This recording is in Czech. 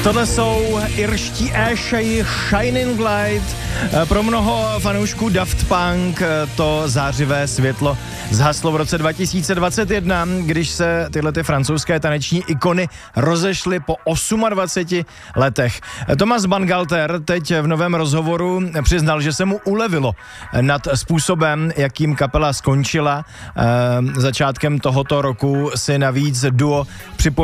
Tohle jsou irští Ashay Shining Light. Pro mnoho fanoušků Daft Punk to zářivé světlo zhaslo v roce 2021, když se tyhle ty francouzské taneční ikony rozešly po 28 letech. Thomas Bangalter teď v novém rozhovoru přiznal, že se mu ulevilo nad způsobem, jakým kapela skončila. Začátkem tohoto roku si navíc duo připomnělo